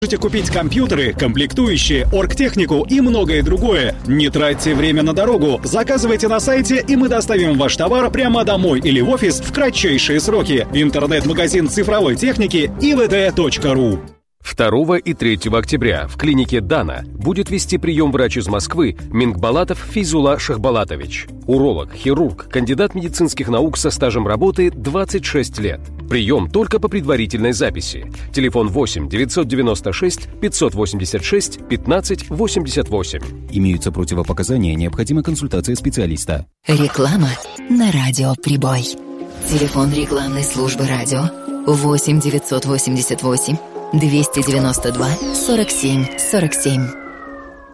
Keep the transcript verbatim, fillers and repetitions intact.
Можете купить компьютеры, комплектующие, оргтехнику и многое другое. Не тратьте время на дорогу. Заказывайте на сайте, и мы доставим ваш товар прямо домой или в офис в кратчайшие сроки. Интернет-магазин цифровой техники и вэ дэ точка ру. второго и третьего октября в клинике «Дана» будет вести прием врач из Москвы Мингбалатов Фейзула Шахбалатович. Уролог, хирург, кандидат медицинских наук со стажем работы двадцать шесть лет. Прием только по предварительной записи. Телефон восемь девятьсот девяносто шесть пятьсот восемьдесят шесть пятнадцать восемьдесят восемь. Имеются противопоказания, необходима консультация специалиста. Реклама на радио «Прибой». Телефон рекламной службы радио восемь девятьсот восемьдесят восемь двести девяносто два сорок семь сорок семь.